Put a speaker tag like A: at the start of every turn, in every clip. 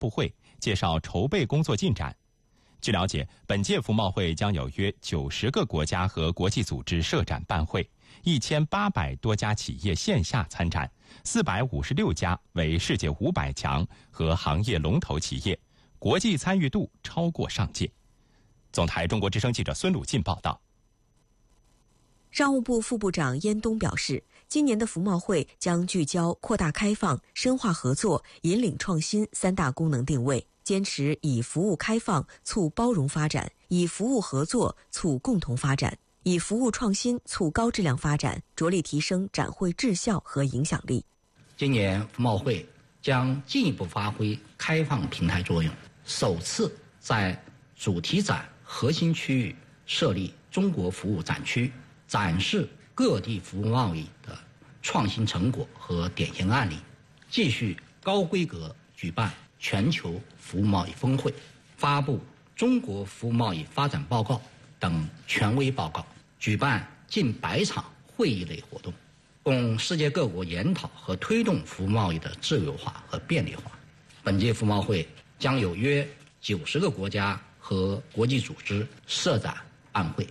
A: 布会，介绍筹备工作进展。据了解，本届服贸会将有约90个国家和国际组织设展办会，1800多家企业线下参展，456家为世界500强和行业龙头企业，国际参与度超过上届。总台中国之声记者孙鲁进报道。
B: 商务部副部长燕东表示，今年的服贸会将聚焦扩大开放、深化合作、引领创新3大功能定位，坚持以服务开放促包容发展，以服务合作促共同发展，以服务创新促高质量发展，着力提升展会质效和影响力。
C: 今年服贸会将进一步发挥开放平台作用，首次在主题展核心区域设立中国服务展区，展示各地服务贸易的创新成果和典型案例，继续高规格举办全球服务贸易峰会，发布中国服务贸易发展报告等权威报告，举办近100场会议类活动，供世界各国研讨和推动服务贸易的自由化和便利化。本届服贸会将有约90个国家和国际组织设展办会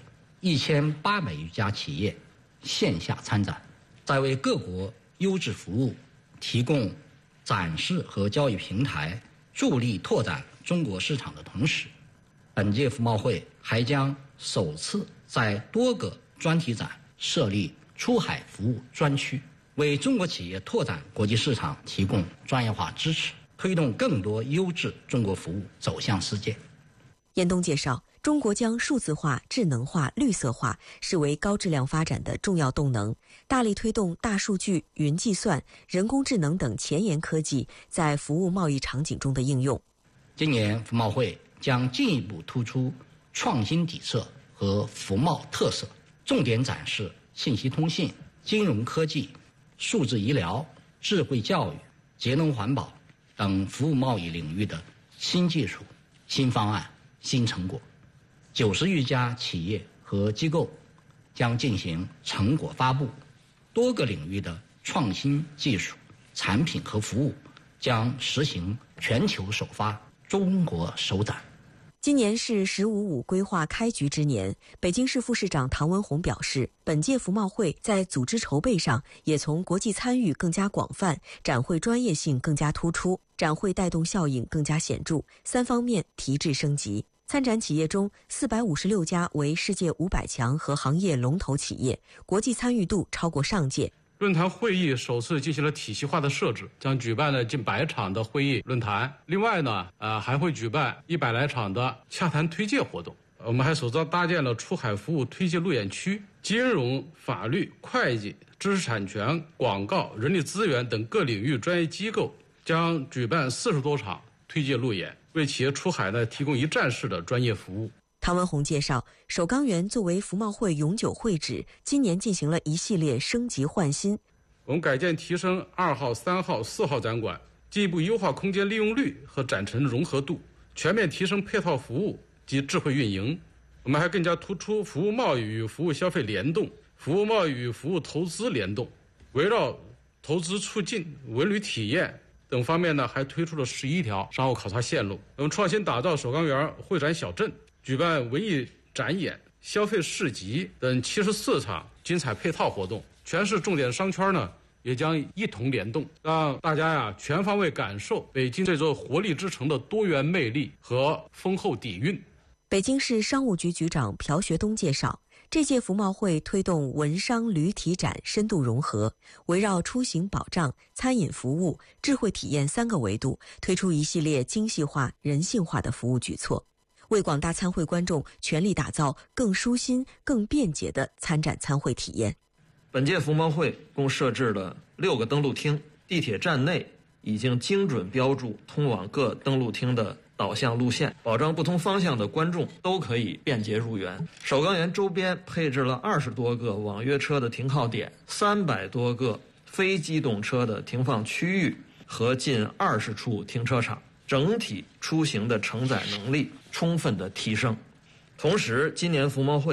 C: ，1800余家企业线下参展，在为各国优质服务提供展示和交易平台，助力拓展中国市场的同时，本届服贸会还将首次在多个专题展设立出海服务专区，为中国企业拓展国际市场提供专业化支持，推动更多优质中国服务走向世界。
B: 燕东介绍，中国将数字化、智能化、绿色化视为高质量发展的重要动能，大力推动大数据、云计算、人工智能等前沿科技在服务贸易场景中的应用。
C: 今年服贸会将进一步突出创新底色和服贸特色，重点展示信息通信、金融科技、数字医疗、智慧教育、节能环保等服务贸易领域的新技术、新方案、新成果。90余家企业和机构将进行成果发布，多个领域的创新技术、产品和服务将实行全球首发、中国首展。
B: 今年是“15+5”规划开局之年，北京市副市长唐文宏表示，本届服贸会在组织筹备上也从国际参与更加广泛、展会专业性更加突出、展会带动效应更加显著3方面提质升级。参展企业中，456家为世界500强和行业龙头企业，国际参与度超过上届。
D: 论坛会议首次进行了体系化的设置，将举办了近100场的会议论坛。另外呢，还会举办100来场的洽谈推介活动。我们还首次搭建了出海服务推介路演区，金融、法律、会计、知识产权、广告、人力资源等各领域专业机构将举办40多场推介路演，为企业出海呢提供一站式的专业服务。
B: 唐文宏介绍，首钢园作为服贸会永久会址，今年进行了一系列升级换新。
D: 我们改建提升2号、3号、4号展馆，进一步优化空间利用率和展陈融合度，全面提升配套服务及智慧运营。我们还更加突出服务贸易与服务消费联动、服务贸易与服务投资联动，围绕投资促进、文旅体验等方面呢，还推出了11条商务考察线路。我们创新打造首钢园会展小镇，举办文艺展演、消费市集等74场精彩配套活动，全市重点商圈呢也将一同联动，让大家全方位感受北京这座活力之城的多元魅力和丰厚底蕴。
B: 北京市商务局局长朴学东介绍，这届服贸会推动文商旅体展深度融合，围绕出行保障、餐饮服务、智慧体验3个维度，推出一系列精细化、人性化的服务举措，为广大参会观众全力打造更舒心、更便捷的参展参会体验。
E: 本届服贸会共设置了6个登陆厅，地铁站内已经精准标注通往各登陆厅的导向路线，保障不同方向的观众都可以便捷入园。首钢园周边配置了20多个网约车的停靠点，300多个非机动车的停放区域和近20处停车场，整体出行的承载能力充分的提升。同时，今年服贸会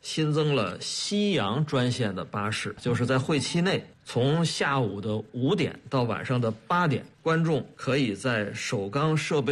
E: 新增了西阳专线的巴士，就是在会期内，从下午的5点到晚上的8点，观众可以在首钢设备